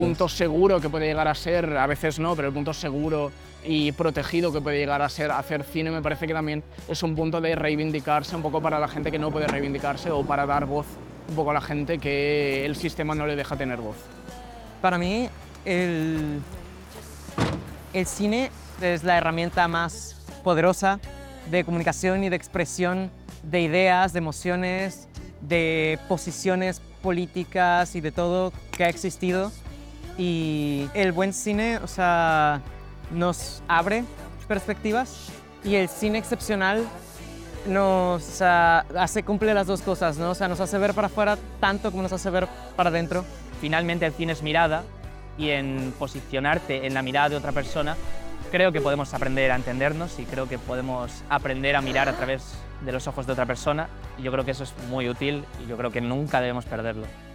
punto seguro que puede llegar a ser, a veces no, pero el punto seguro y protegido que puede llegar a ser hacer cine me parece que también es un punto de reivindicarse un poco para la gente que no puede reivindicarse o para dar voz un poco a la gente que el sistema no le deja tener voz. Para mí, el cine es la herramienta más poderosa de comunicación y de expresión de ideas, de emociones, de posiciones políticas y de todo que ha existido. Y el buen cine, o sea, nos abre perspectivas y el cine excepcional nos cumple las dos cosas, ¿no? O sea, nos hace ver para afuera tanto como nos hace ver para adentro. Finalmente el cine es mirada y en posicionarte en la mirada de otra persona creo que podemos aprender a entendernos y creo que podemos aprender a mirar a través de los ojos de otra persona y yo creo que eso es muy útil y yo creo que nunca debemos perderlo.